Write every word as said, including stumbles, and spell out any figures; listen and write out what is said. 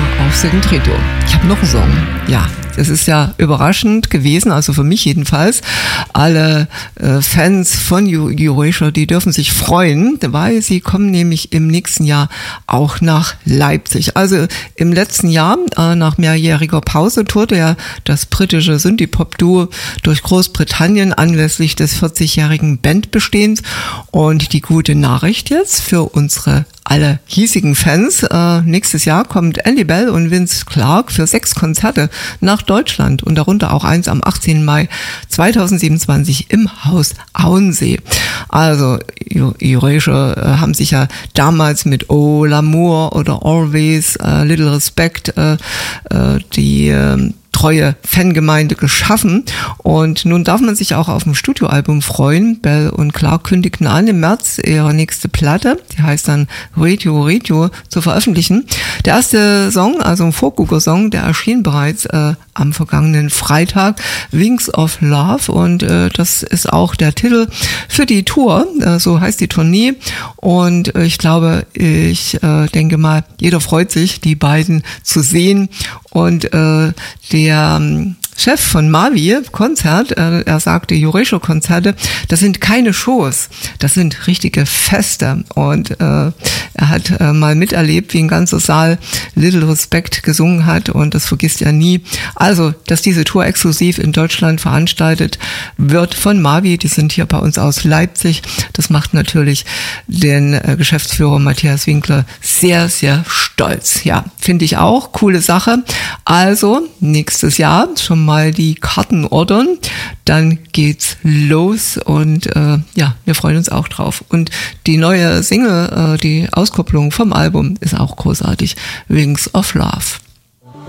auf Second Radio. Ich habe noch einen Song. Ja, das ist ja überraschend gewesen, also für mich jedenfalls. Alle äh, Fans von Erasure, die dürfen sich freuen, weil sie kommen nämlich im nächsten Jahr auch nach Leipzig. Also im letzten Jahr, äh, nach mehrjähriger Pause, tourte ja das britische Synthie-Pop-Duo durch Großbritannien anlässlich des vierzigjährigen Bandbestehens. Und die gute Nachricht jetzt für unsere alle hiesigen Fans. Äh, nächstes Jahr kommt Andy Bell und Vince Clarke für sechs Konzerte nach Deutschland und darunter auch eins am achtzehnten Mai zweitausendsiebenundzwanzig im Haus Auensee. Also Erasure äh, haben sich ja damals mit Oh L'Amour oder Always, äh, Little Respect äh, äh, die äh, treue Fangemeinde geschaffen und nun darf man sich auch auf ein Studioalbum freuen. Bell und Clarke kündigten an, im März ihre nächste Platte, die heißt dann Radio Radio, zu veröffentlichen. Der erste Song, also ein Vorgucker-Song, der erschien bereits äh, am vergangenen Freitag, Wings of Love, und äh, das ist auch der Titel für die Tour, äh, so heißt die Tournee, und äh, ich glaube, ich äh, denke mal, jeder freut sich, die beiden zu sehen, und äh, der Chef von Mavi Konzert, äh, er sagte, Erasure-Konzerte, das sind keine Shows, das sind richtige Feste, und äh, er hat äh, mal miterlebt, wie ein ganzer Saal Little Respect gesungen hat, und das vergisst er nie. Also, dass diese Tour exklusiv in Deutschland veranstaltet wird von Mavi, die sind hier bei uns aus Leipzig, das macht natürlich den äh, Geschäftsführer Matthias Winkler sehr, sehr stolz. Ja, finde ich auch, coole Sache. Also, nächstes Jahr schon mal die Karten ordern, dann geht's los, und äh, ja, wir freuen uns auch drauf. Und die neue Single, äh, die Auskopplung vom Album ist auch großartig, Wings of Love.